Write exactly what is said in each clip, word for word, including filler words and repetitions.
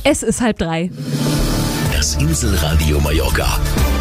Es ist halb drei. Das Inselradio Mallorca.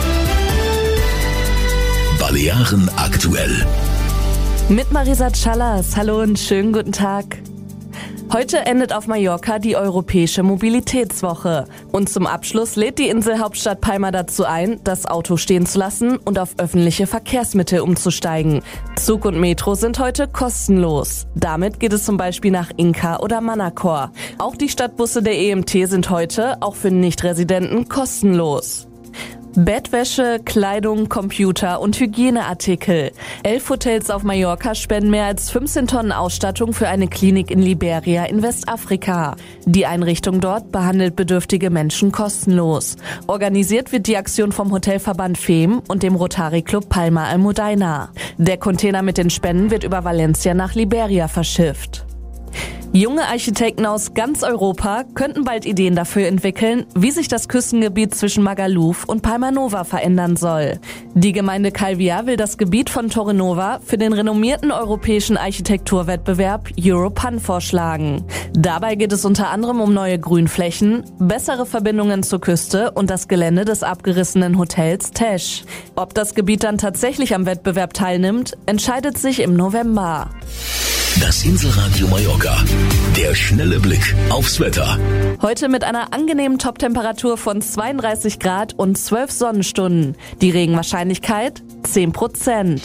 Balearen aktuell. Mit Marisa Callas. Hallo und schönen guten Tag. Heute endet auf Mallorca die Europäische Mobilitätswoche. Und zum Abschluss lädt die Inselhauptstadt Palma dazu ein, das Auto stehen zu lassen und auf öffentliche Verkehrsmittel umzusteigen. Zug und Metro sind heute kostenlos. Damit geht es zum Beispiel nach Inca oder Manacor. Auch die Stadtbusse der E M T sind heute, auch für Nichtresidenten, kostenlos. Bettwäsche, Kleidung, Computer und Hygieneartikel. Elf Hotels auf Mallorca spenden mehr als fünfzehn Tonnen Ausstattung für eine Klinik in Liberia in Westafrika. Die Einrichtung dort behandelt bedürftige Menschen kostenlos. Organisiert wird die Aktion vom Hotelverband F E M und dem Rotary Club Palma Almudaina. Der Container mit den Spenden wird über Valencia nach Liberia verschifft. Junge Architekten aus ganz Europa könnten bald Ideen dafür entwickeln, wie sich das Küstengebiet zwischen Magaluf und Palma Nova verändern soll. Die Gemeinde Calvià will das Gebiet von Torre Nova für den renommierten europäischen Architekturwettbewerb Europan vorschlagen. Dabei geht es unter anderem um neue Grünflächen, bessere Verbindungen zur Küste und das Gelände des abgerissenen Hotels Tesch. Ob das Gebiet dann tatsächlich am Wettbewerb teilnimmt, entscheidet sich im November. Das Inselradio Mallorca. Der schnelle Blick aufs Wetter. Heute mit einer angenehmen Toptemperatur von zweiunddreißig Grad und zwölf Sonnenstunden. Die Regenwahrscheinlichkeit zehn Prozent.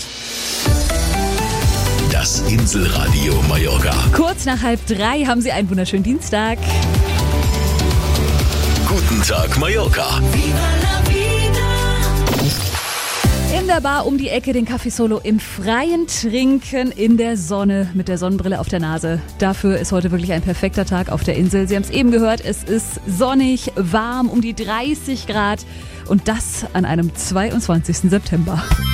Das Inselradio Mallorca. Kurz nach halb drei haben Sie einen wunderschönen Dienstag. Guten Tag Mallorca. In der Bar um die Ecke den Kaffee Solo im Freien trinken, in der Sonne, mit der Sonnenbrille auf der Nase. Dafür ist heute wirklich ein perfekter Tag auf der Insel. Sie haben es eben gehört, es ist sonnig, warm, um die dreißig Grad und das an einem zweiundzwanzigsten September.